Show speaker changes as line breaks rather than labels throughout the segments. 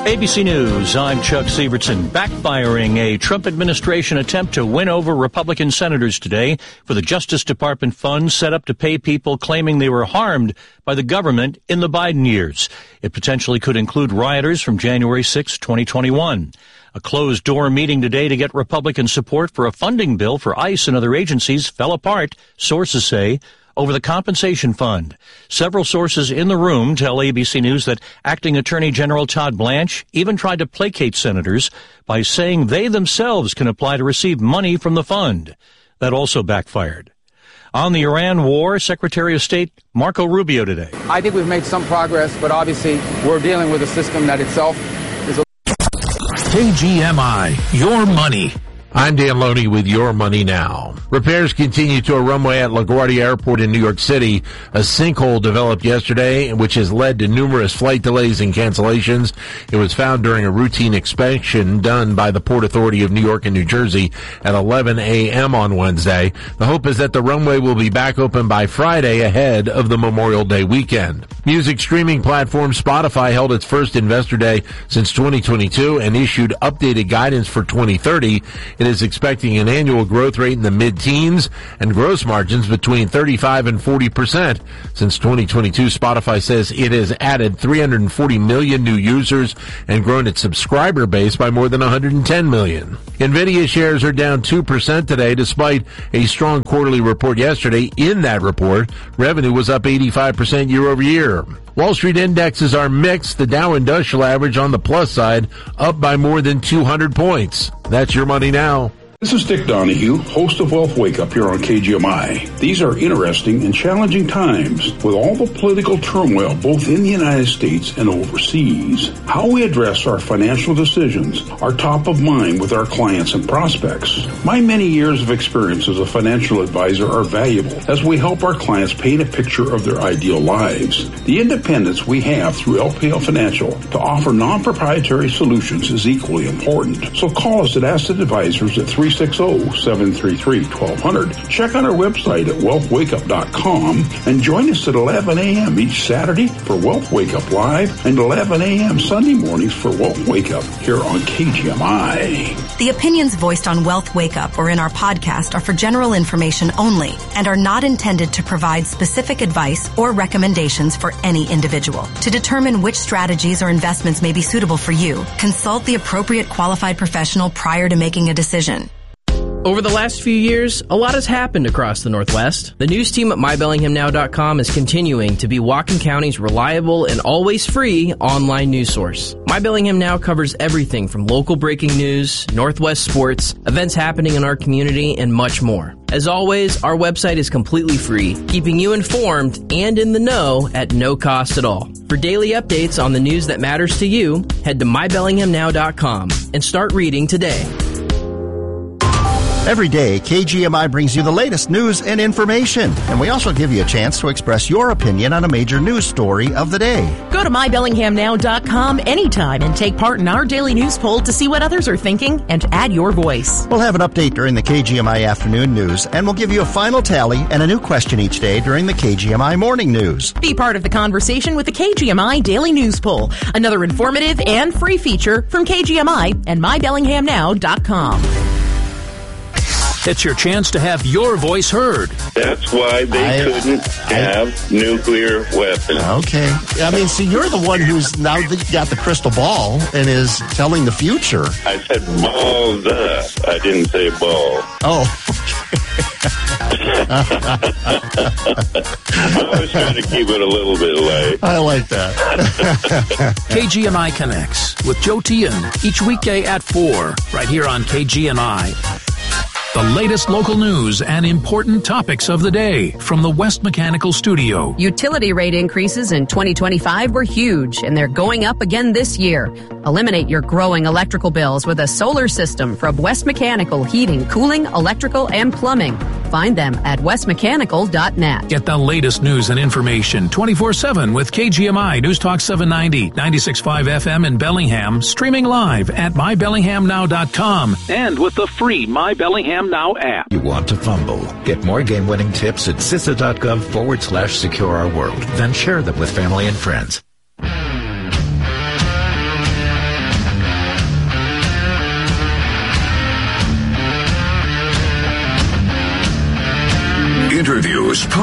ABC News, I'm Chuck Sievertson. Backfiring a Trump administration attempt to win over Republican senators today for the Justice Department funds set up to pay people claiming they were harmed by the government in the Biden years. It potentially could include rioters from January 6, 2021. A closed-door meeting today to get Republican support for a funding bill for ICE and other agencies fell apart, sources say, over the compensation fund. Several sources in the room tell ABC News that Acting Attorney General Todd Blanche even tried to placate senators by saying they themselves can apply to receive money from the fund. That also backfired. On the Iran war, Secretary of State Marco Rubio today.
I think we've made some progress, but obviously we're dealing with a system that itself is
KGMI, your money. I'm Dan Loney with Your Money Now. Repairs continue to a runway at LaGuardia Airport in New York City. A sinkhole developed yesterday, which has led to numerous flight delays and cancellations. It was found during a routine inspection done by the Port Authority of New York and New Jersey at 11 a.m. on Wednesday. The hope is that the runway will be back open by Friday ahead of the Memorial Day weekend. Music streaming platform Spotify held its first Investor Day since 2022 and issued updated guidance for 2030. It is expecting an annual growth rate in the mid-teens and gross margins between 35 and 40%. Since 2022, Spotify says it has added 340 million new users and grown its subscriber base by more than 110 million. NVIDIA shares are down 2% today despite a strong quarterly report yesterday. In that report, revenue was up 85% year over year. Wall Street indexes are mixed. The Dow Industrial Average on the plus side up by more than 200 points. That's Your Money Now.
This is Dick Donahue, host of Wealth Wake Up here on KGMI. These are interesting and challenging times with all the political turmoil both in the United States and overseas. How we address our financial decisions are top of mind with our clients and prospects. My many years of experience as a financial advisor are valuable as we help our clients paint a picture of their ideal lives. The independence we have through LPL Financial to offer non-proprietary solutions is equally important. So call us at Asset Advisors at 360-733-1200. Check out our website at wealthwakeup.com and join us at 11 a.m. each Saturday for Wealth Wake Up Live and 11 a.m. Sunday mornings for Wealth Wake Up here on KGMI.
The opinions voiced on Wealth Wake Up or in our podcast are for general information only and are not intended to provide specific advice or recommendations for any individual. To determine which strategies or investments may be suitable for you, consult the appropriate qualified professional prior to making a decision.
Over the last few years, a lot has happened across the Northwest. The news team at MyBellinghamNow.com is continuing to be Whatcom County's reliable and always free online news source. My Bellingham Now covers everything from local breaking news, Northwest sports, events happening in our community, and much more. As always, our website is completely free, keeping you informed and in the know at no cost at all. For daily updates on the news that matters to you, head to MyBellinghamNow.com and start reading today.
Every day, KGMI brings you the latest news and information, and we also give you a chance to express your opinion on a major news story of the day.
Go to MyBellinghamNow.com anytime and take part in our daily news poll to see what others are thinking and add your voice.
We'll have an update during the KGMI afternoon news, and we'll give you a final tally and a new question each day during the KGMI morning news.
Be part of the conversation with the KGMI Daily News Poll, another informative and free feature from KGMI and MyBellinghamNow.com.
It's your chance to have your voice heard.
That's why they couldn't have nuclear weapons.
Okay. I mean, see, you're the one who's now got the crystal ball and is telling the future.
I said balls. I didn't say ball.
Oh,
I was trying to keep it a little bit light.
I like that.
KGMI Connects with Joe Tian each weekday at 4 right here on KGMI. The latest local news and important topics of the day from the West Mechanical Studio.
Utility rate increases in 2025 were huge, and they're going up again this year. Eliminate your growing electrical bills with a solar system from West Mechanical Heating, Cooling, Electrical, and Plumbing. Find them at westmechanical.net.
Get the latest news and information 24/7 with KGMI News Talk 790, 96.5 FM in Bellingham, streaming live at MyBellinghamNow.com and with the free My Bellingham Now app.
You want to fumble? Get more game-winning tips at CISA.gov/secure our world. Then share them with family and friends.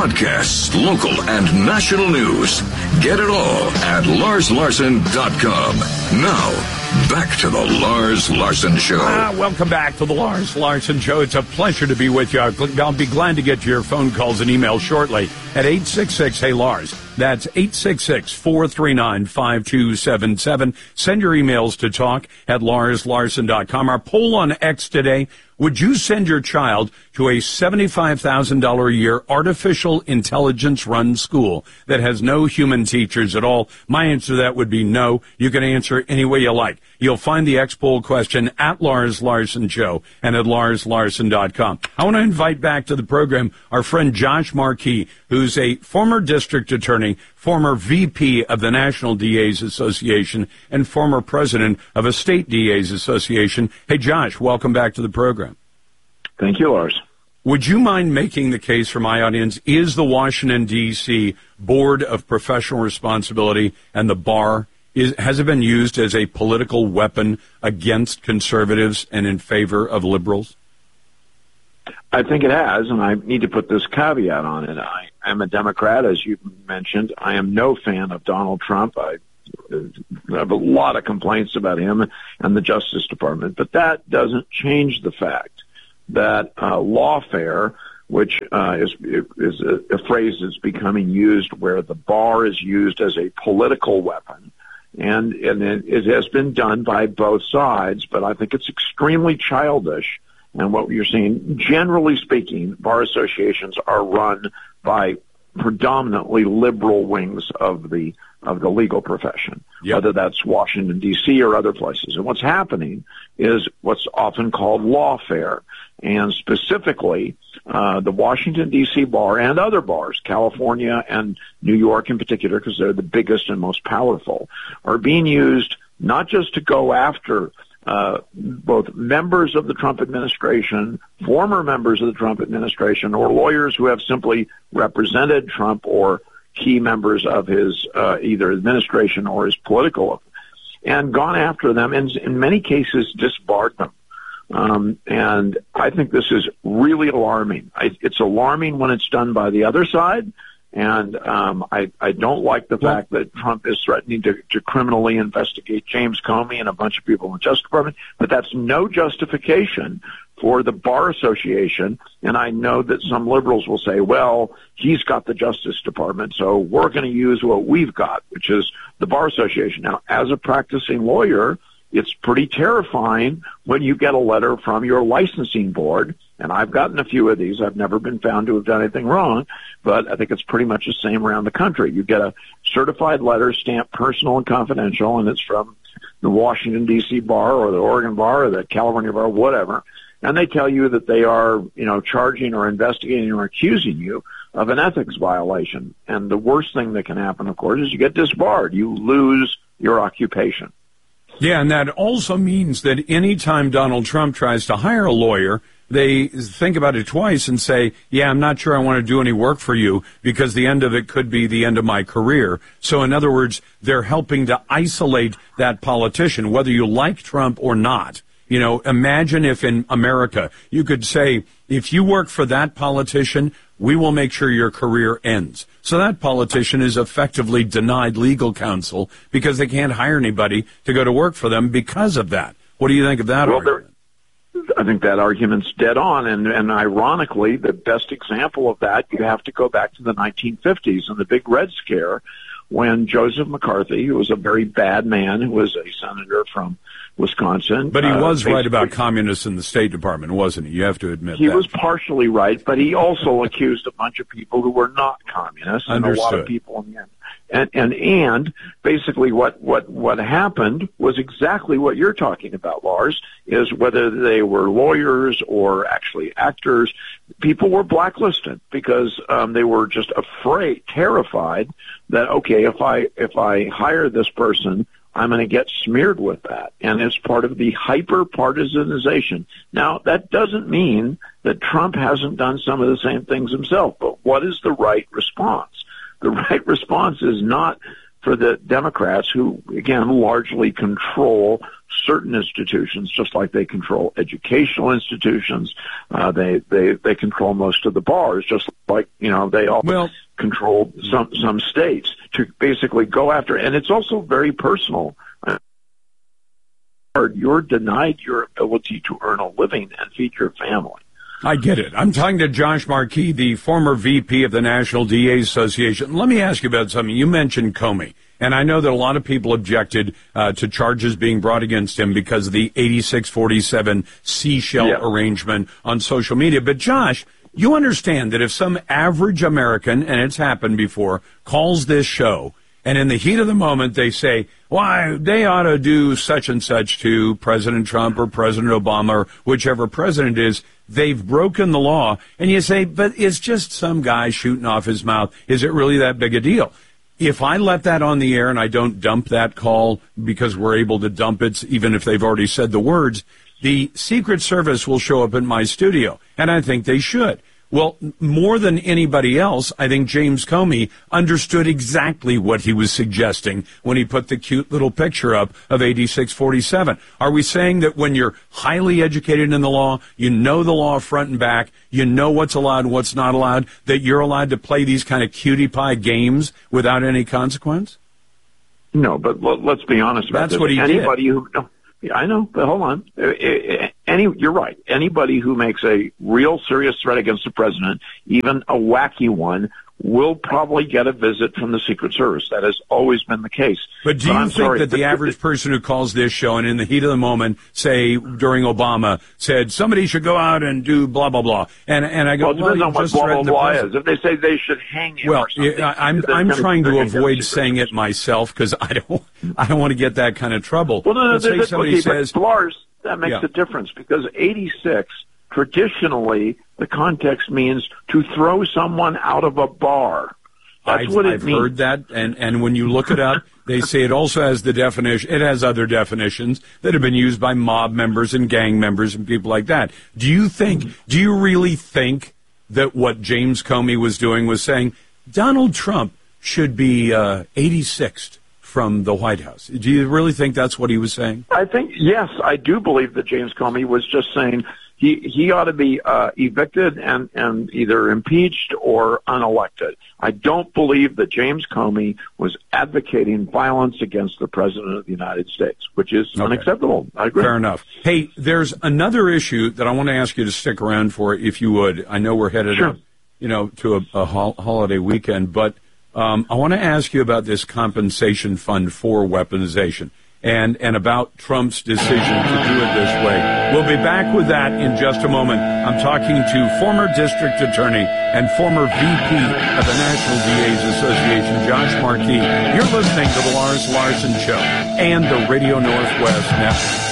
podcasts, local and national news. Get it all at LarsLarson.com. Now, back to the Lars Larson Show.
Welcome back to the Lars Larson Show. It's a pleasure to be with you. I'll be glad to get your phone calls and emails shortly at 866-HEY-LARS. That's 866-439-5277. Send your emails to talk at LarsLarson.com. Our poll on X today: would you send your child to a $75,000 a year artificial intelligence-run school that has no human teachers at all? My answer to that would be no. You can answer any way you like. You'll find the X poll question at Lars Larson Show and at LarsLarson.com. I want to invite back to the program our friend Josh Markey, who's a former district attorney, former VP of the National DA's Association, and former president of a state DA's association. Hey, Josh, welcome back to the program.
Thank you, Lars.
Would you mind making the case for my audience? Is the Washington, D.C. Board of Professional Responsibility and the bar, has it been used as a political weapon against conservatives and in favor of liberals?
I think it has, and I need to put this caveat on it. I am a Democrat, as you mentioned. I am no fan of Donald Trump. I have a lot of complaints about him and the Justice Department, but that doesn't change the fact that lawfare, which is a phrase that's becoming used where the bar is used as a political weapon, and it has been done by both sides, but I think it's extremely childish. And what you're seeing, generally speaking, bar associations are run by predominantly liberal wings of the legal profession, whether that's Washington, D.C. or other places. And what's happening is what's often called lawfare. And specifically, the Washington, D.C. bar and other bars, California and New York in particular, because they're the biggest and most powerful, are being used not just to go after both members of the Trump administration, former members of the Trump administration, or lawyers who have simply represented Trump or key members of his either administration or his political, and gone after them, and in many cases disbarred them. And I think this is really alarming. It's alarming when it's done by the other side. And I don't like the fact that Trump is threatening to criminally investigate James Comey and a bunch of people in the Justice Department, but that's no justification for the Bar Association. And I know that some liberals will say, well, he's got the Justice Department, so we're going to use what we've got, which is the Bar Association. Now, as a practicing lawyer, it's pretty terrifying when you get a letter from your licensing board, and I've gotten a few of these. I've never been found to have done anything wrong, but I think it's pretty much the same around the country. You get a certified letter stamped personal and confidential, and it's from the Washington, D.C. bar or the Oregon bar or the California bar, whatever, and they tell you that they are, charging or investigating or accusing you of an ethics violation. And the worst thing that can happen, of course, is you get disbarred. You lose your occupation.
Yeah, and that also means that any time Donald Trump tries to hire a lawyer, they think about it twice and say, yeah, I'm not sure I want to do any work for you because the end of it could be the end of my career. So in other words, they're helping to isolate that politician, whether you like Trump or not. Imagine if in America you could say, if you work for that politician, we will make sure your career ends. So that politician is effectively denied legal counsel because they can't hire anybody to go to work for them because of that. What do you think of that argument?
I think that argument's dead on, and ironically, the best example of that, you have to go back to the 1950s and the Big Red Scare, when Joseph McCarthy, who was a very bad man, who was a senator from Wisconsin.
But he was right about communists in the State Department, wasn't he? You have to admit that.
He was partially right, but he also accused a bunch of people who were not communists.
Understood.
And a lot of people in the end. And basically what happened was exactly what you're talking about, Lars, is whether they were lawyers or actually actors, people were blacklisted because they were just afraid, terrified that, okay, if I hire this person, I'm going to get smeared with that. And it's part of the hyper-partisanization. Now, that doesn't mean that Trump hasn't done some of the same things himself, but what is the right response? The right response is not for the Democrats, who, again, largely control certain institutions, just like they control educational institutions. They control most of the bars, just like, they all control some states, to basically go after. And it's also very personal. You're denied your ability to earn a living and feed your family.
I get it. I'm talking to Josh Markey, the former VP of the National DA Association. Let me ask you about something. You mentioned Comey, and I know that a lot of people objected to charges being brought against him because of the 8647 seashell arrangement on social media. But Josh, you understand that if some average American, and it's happened before, calls this show, and in the heat of the moment they say, why, they ought to do such and such to President Trump or President Obama or whichever president is, they've broken the law. And you say, but it's just some guy shooting off his mouth. Is it really that big a deal? If I let that on the air and I don't dump that call because we're able to dump it, even if they've already said the words, the Secret Service will show up in my studio. And I think they should. Well, more than anybody else, I think James Comey understood exactly what he was suggesting when he put the cute little picture up of 8647. Are we saying that when you're highly educated in the law, you know the law front and back, you know what's allowed and what's not allowed, that you're allowed to play these kind of cutie pie games without any consequence?
No, but let's be honest about
this.
That's
what he
Anybody
did.
Who, no, I know, but hold on. You're right. Anybody who makes a real serious threat against the president, even a wacky one, will probably get a visit from the Secret Service. That has always been the case.
But do you think that the average person who calls this show and in the heat of the moment, say during Obama, said somebody should go out and do blah, blah, blah, and I go,
well, it depends on what blah, blah, blah is. If they say they should hang him or something.
I'm trying to avoid saying it myself because I don't want to get that kind of trouble.
Well, no,
say somebody says,
Lars, that makes a difference because 86, traditionally, the context means to throw someone out of a bar. That's what it means.
I've heard that, and when you look it up, they say it also has the definition. It has other definitions that have been used by mob members and gang members and people like that. Do you really think that what James Comey was doing was saying Donald Trump should be 86th from the White House? Do you really think that's what he was saying?
I think, yes, I do believe that James Comey was just saying he ought to be evicted and either impeached or unelected. I don't believe that James Comey was advocating violence against the President of the United States, which is unacceptable. I agree.
Fair enough. Hey, there's another issue that I want to ask you to stick around for, if you would. I know we're headed up, to a holiday weekend, but I want to ask you about this compensation fund for weaponization and about Trump's decision to do it this way. We'll be back with that in just a moment. I'm talking to former district attorney and former VP of the National DA's Association, Josh Markey. You're listening to the Lars Larson Show and the Radio Northwest Network.